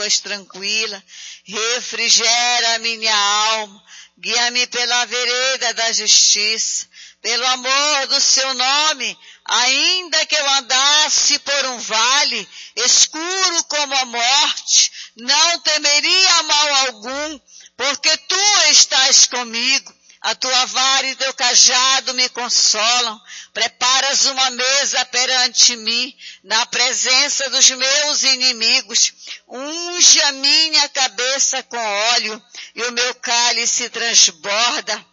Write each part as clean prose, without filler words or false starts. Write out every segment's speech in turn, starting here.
tranquila, refrigera a minha alma, guia-me pela vereda da justiça, pelo amor do seu nome, ainda que eu andasse por um vale, escuro como a morte, não temeria mal algum, porque tu estás comigo. A tua vara e teu cajado me consolam. Preparas uma mesa perante mim, na presença dos meus inimigos. Unge a minha cabeça com óleo, e o meu cálice transborda.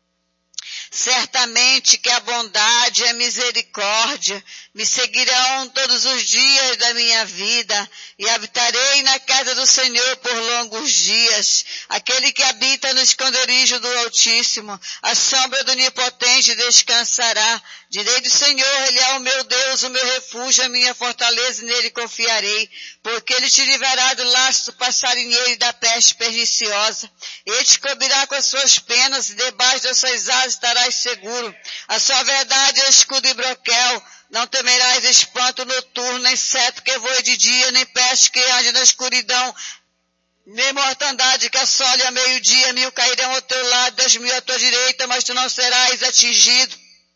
Certamente que a bondade e a misericórdia me seguirão todos os dias da minha vida, e habitarei na casa do Senhor por longos dias. Aquele que habita no esconderijo do Altíssimo, a sombra do Onipotente descansará. Direi do Senhor, Ele é o meu Deus, o meu refúgio, a minha fortaleza, e nele confiarei, porque Ele te livrará do laço do passarinheiro e da peste perniciosa. Ele te cobrirá com as suas penas, e debaixo das suas asas estarás seguro. A sua verdade é escudo e broquel. Não temerás espanto noturno, nem seto que voe de dia, nem peste que ande na escuridão, nem mortandade que assole a meio-dia. 1000 cairão ao teu lado, 10.000 à tua direita, mas tu não serás atingido.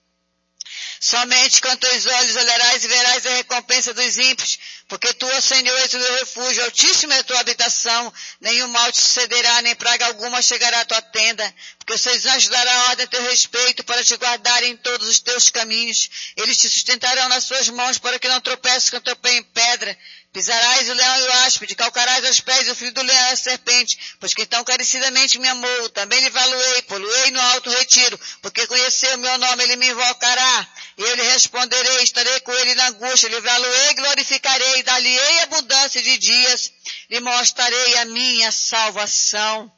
Somente com teus olhos olharás e verás a recompensa dos ímpios, porque tu, ó Senhor, és o meu refúgio, altíssimo é a tua habitação, nenhum mal te sucederá, nem praga alguma chegará à tua tenda, porque os seus anjos darão ordem a teu respeito, para te guardarem em todos os teus caminhos. Eles te sustentarão nas suas mãos, para que não tropeces com teu pé em pedra. Pisarás o leão e o áspide, calcarás aos pés o filho do leão e a serpente, pois que tão carecidamente me amou, também lhe valuei, poluei no alto retiro, porque conheceu o meu nome, ele me invocará, e eu lhe responderei, estarei com ele na angústia, livrá-lo-ei, glorificarei, dar-lhe-ei abundância de dias, lhe mostrarei a minha salvação.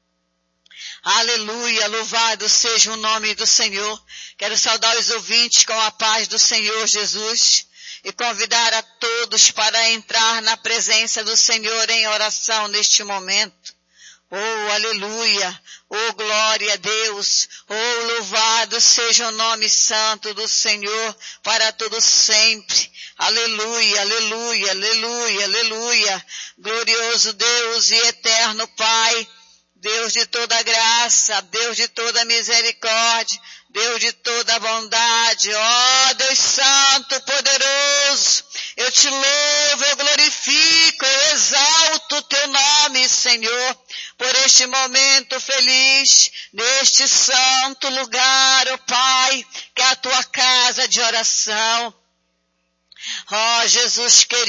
Aleluia, louvado seja o nome do Senhor. Quero saudar os ouvintes com a paz do Senhor Jesus, e convidar a todos para entrar na presença do Senhor em oração neste momento. Oh, aleluia! Oh, glória a Deus! Oh, louvado seja o nome santo do Senhor para todo sempre. Aleluia, aleluia, aleluia, aleluia! Glorioso Deus e eterno Pai, Deus de toda graça, Deus de toda misericórdia, Deus de toda bondade, ó Deus santo, poderoso, eu te louvo, eu glorifico, eu exalto o teu nome, Senhor, por este momento feliz, neste santo lugar, ó Pai, que é a tua casa de oração. Ó Jesus querido,